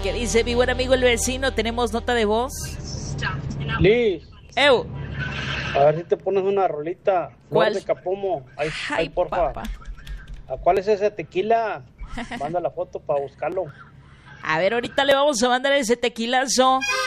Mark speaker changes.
Speaker 1: ¿Qué dice mi buen amigo el vecino? ¿Tenemos nota de voz?
Speaker 2: Liz,
Speaker 1: ¡Ew!
Speaker 2: a ver si te pones una rolita.
Speaker 1: ¿Cuál?
Speaker 2: Flor de Capomo. Ay,
Speaker 1: Ay,
Speaker 2: porfa.
Speaker 1: papá.
Speaker 2: ¿A cuál es ese tequila? Manda la foto para buscarlo.
Speaker 1: A ver, ahorita le vamos a mandar ese tequilazo.